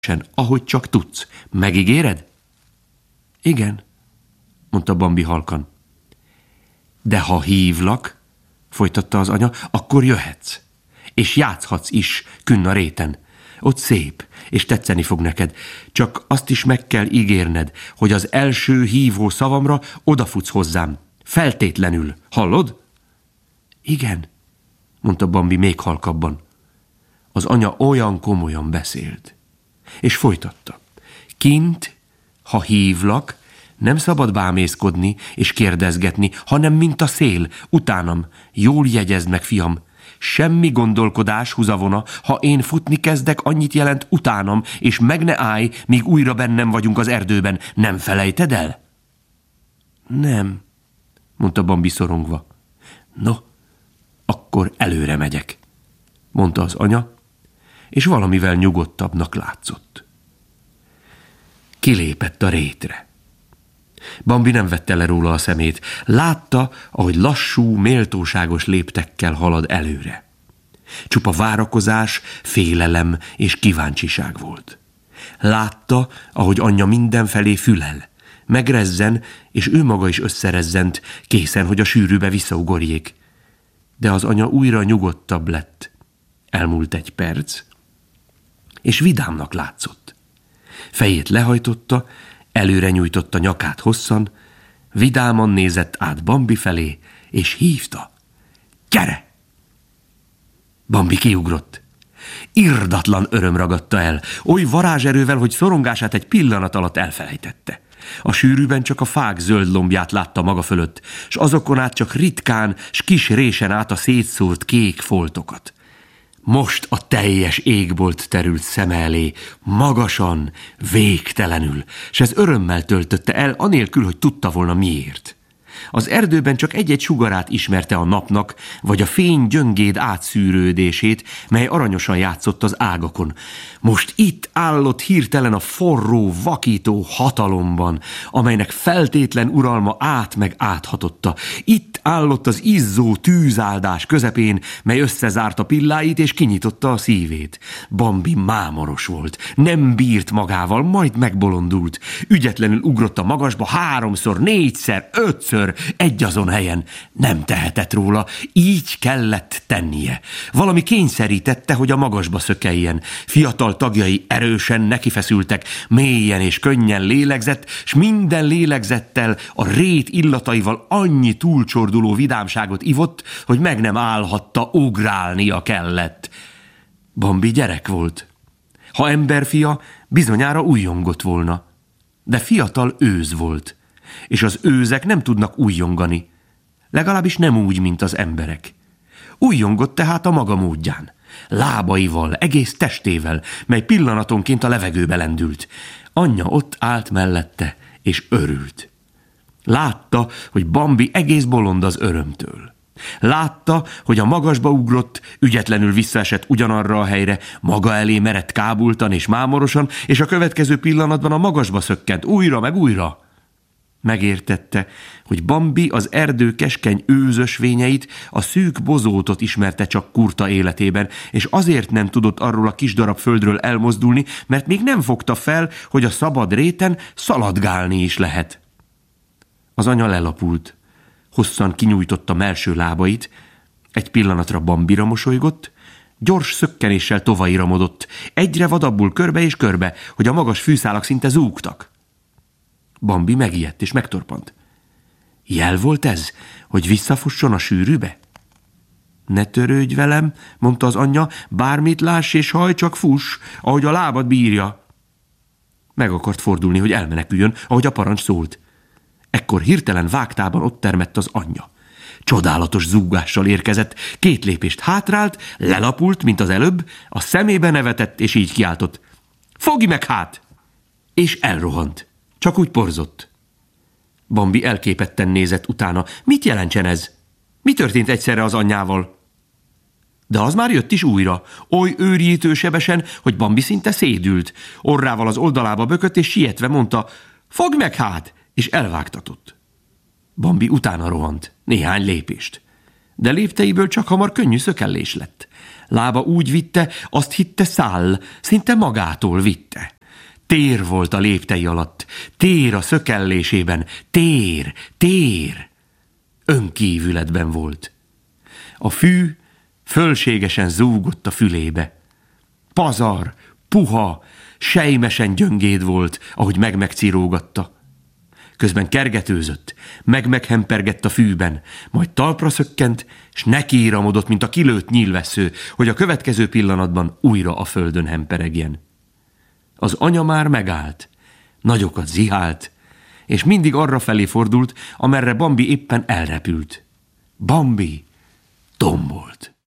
ahogy csak tudsz. Megígéred? Igen, mondta Bambi halkan. De ha hívlak, folytatta az anya, akkor jöhetsz. És játszhatsz is künn a réten. Ott szép, és tetszeni fog neked. Csak azt is meg kell ígérned, hogy az első hívó szavamra odafutsz hozzám. Feltétlenül. Hallod? Igen, mondta Bambi még halkabban. Az anya olyan komolyan beszélt. És folytatta. Kint, ha hívlak, nem szabad bámészkodni és kérdezgetni, hanem mint a szél, utánam. Jól jegyezd meg, fiam. Semmi gondolkodás, húzavona, ha én futni kezdek, annyit jelent utánam, és meg ne állj, míg újra bennem vagyunk az erdőben. Nem felejted el? Nem, mondta Bambi szorongva. No, akkor előre megyek, mondta az anya, és valamivel nyugodtabbnak látszott. Kilépett a rétre. Bambi nem vette le róla a szemét. Látta, ahogy lassú, méltóságos léptekkel halad előre. Csupa várakozás, félelem és kíváncsiság volt. Látta, ahogy anyja mindenfelé fülel. Megrezzen, és ő maga is összerezzent, készen, hogy a sűrűbe visszaugorjék. De az anya újra nyugodtabb lett. Elmúlt egy perc, és vidámnak látszott. Fejét lehajtotta, előre nyújtotta nyakát hosszan, vidáman nézett át Bambi felé, és hívta. Gyere! Bambi kiugrott. Irdatlan öröm ragadta el, oly varázserővel, hogy szorongását egy pillanat alatt elfelejtette. A sűrűben csak a fák zöld lombját látta maga fölött, s azokon át csak ritkán, s kis résen át a szétszórt kék foltokat. Most a teljes égbolt terült szeme elé, magasan, végtelenül, s ez örömmel töltötte el, anélkül, hogy tudta volna miért. Az erdőben csak egy-egy sugarát ismerte a napnak, vagy a fény gyöngéd átszűrődését, mely aranyosan játszott az ágakon. Most itt állott hirtelen a forró, vakító hatalomban, amelynek feltétlen uralma át meg áthatotta. Itt állott az izzó tűzáldás közepén, mely összezárta pilláit és kinyitotta a szívét. Bambi mámoros volt, nem bírt magával, majd megbolondult. Ügyetlenül ugrott a magasba 3-szor, 4-szer, 5-ször, egyazon helyen. Nem tehetett róla, így kellett tennie. Valami kényszerítette, hogy a magasba szökkeljen. Fiatal tagjai erősen nekifeszültek, mélyen és könnyen lélegzett, s minden lélegzettel a rét illataival annyi túlcsorduló vidámságot ivott, hogy meg nem állhatta, ugrálnia kellett. Bambi gyerek volt. Ha emberfia, bizonyára újjongott volna. De fiatal őz volt, és az őzek nem tudnak újjongani. Legalábbis nem úgy, mint az emberek. Újjongott tehát a maga módján. Lábaival, egész testével, mely pillanatonként a levegőbe lendült. Anyja ott állt mellette, és örült. Látta, hogy Bambi egész bolond az örömtől. Látta, hogy a magasba ugrott, ügyetlenül visszaesett ugyanarra a helyre, maga elé merett kábultan és mámorosan, és a következő pillanatban a magasba szökkent újra meg újra. Megértette, hogy Bambi az erdő keskeny őzösvényeit, a szűk bozótot ismerte csak kurta életében, és azért nem tudott arról a kis darab földről elmozdulni, mert még nem fogta fel, hogy a szabad réten szaladgálni is lehet. Az anya lelapult, hosszan kinyújtotta mellső lábait, egy pillanatra Bambira mosolygott, gyors szökkenéssel tovairamodott, egyre vadabbul körbe és körbe, hogy a magas fűszálak szinte zúgtak. Bambi megijedt és megtorpant. Jel volt ez, hogy visszafusson a sűrűbe? Ne törődj velem, mondta az anyja, bármit láss és haj, csak fuss, ahogy a lábad bírja. Meg akart fordulni, hogy elmeneküljön, ahogy a parancs szólt. Ekkor hirtelen vágtában ott termett az anyja. Csodálatos zúgással érkezett, 2 lépést hátrált, lelapult, mint az előbb, a szemébe nevetett, és így kiáltott. Fogj meg hát! És elrohant. Csak úgy porzott. Bambi elképetten nézett utána. Mit jelentsen ez? Mi történt egyszerre az anyjával? De az már jött is újra, oly őrjítő sebesen, hogy Bambi szinte szédült. Orrával az oldalába bökött, és sietve mondta, fogj meg hát! És elvágtatott. Bambi utána rohant, néhány lépést. De lépteiből csak hamar könnyű szökellés lett. Lába úgy vitte, azt hitte száll, szinte magától vitte. Tér volt a léptei alatt, tér a szökellésében, tér, tér. Önkívületben volt. A fű fölségesen zúgott a fülébe. Pazar, puha, sejmesen gyöngéd volt, ahogy megcirógatta. Közben kergetőzött, meghempergett a fűben, majd talpra szökkent, s nekiíramodott, mint a kilőtt nyílvessző, hogy a következő pillanatban újra a földön hemperegjen. Az anya már megállt, nagyokat zihált, és mindig arra felé fordult, amerre Bambi éppen elrepült. Bambi tombolt.